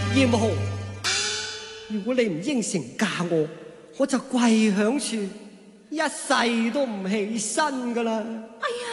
艷紅，如果你唔應承嫁我，我就跪響處，一世都唔起身噶啦。 哎呀，